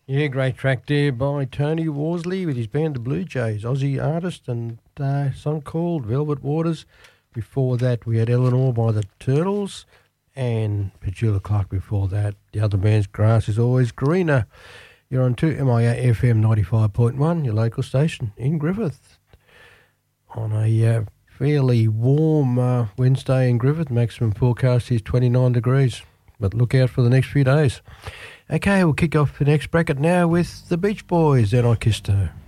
Yeah, great track there by Tony Worsley with his band The Blue Jays, Aussie artist, and song called Velvet Waters. Before that, we had Eleanor by the Turtles, and Petula Clark before that. The other band's Grass is Always Greener. You're on 2MIA FM 95.1, your local station in Griffith. On a fairly warm Wednesday in Griffith, maximum forecast is 29 degrees, but look out for the next few days. Okay, we'll kick off the next bracket now with the Beach Boys, Then I Kissed Her.